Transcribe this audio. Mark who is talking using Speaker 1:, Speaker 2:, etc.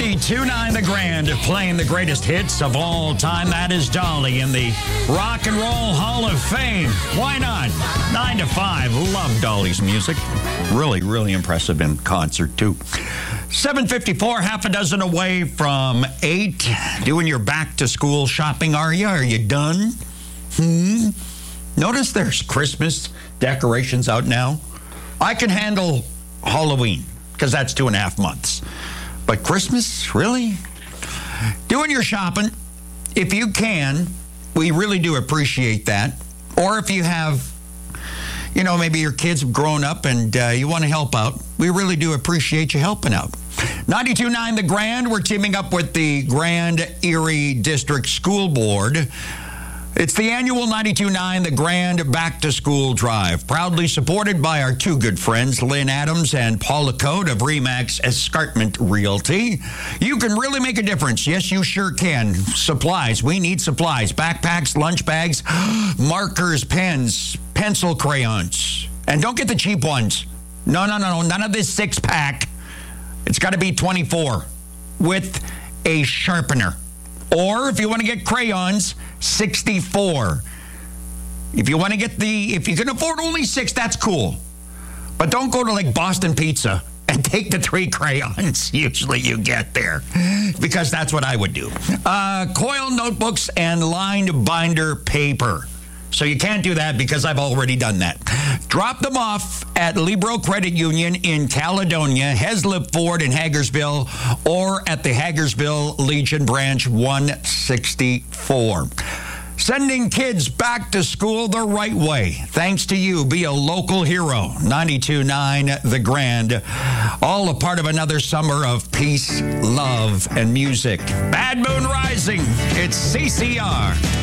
Speaker 1: 92.9 The Grand, playing the greatest hits of all time. That is Dolly in the Rock and Roll Hall of Fame. Why not? 9 to 5. Love Dolly's music. Really, really impressive in concert, too. 7:54, half a dozen away from 8. Doing your back-to-school shopping, are you? Are you done? Notice there's Christmas decorations out now. I can handle Halloween, because that's 2.5 months. But Christmas, really? Doing your shopping, if you can, we really do appreciate that. Or if you have, maybe your kids have grown up and you want to help out, we really do appreciate you helping out. 92.9 The Grand, we're teaming up with the Grand Erie District School Board. It's the annual 92.9 The Grand Back to School Drive, proudly supported by our two good friends, Lynn Adams and Paula Code of Remax Escarpment Realty. You can really make a difference. Yes, you sure can. Supplies. We need supplies. Backpacks, lunch bags, markers, pens, pencil crayons. And don't get the cheap ones. No. None of this 6-pack. It's got to be 24 with a sharpener. Or if you want to get crayons, 64. If you can afford only 6, that's cool. But don't go to like Boston Pizza and take the 3 crayons usually you get there, because that's what I would do. Coil notebooks and lined binder paper. So you can't do that because I've already done that. Drop them off at Libro Credit Union in Caledonia, Heslip Ford in Hagersville, or at the Hagersville Legion Branch 164. Sending kids back to school the right way. Thanks to you. Be a local hero. 92.9 The Grand. All a part of another summer of peace, love, and music. Bad Moon Rising. It's CCR.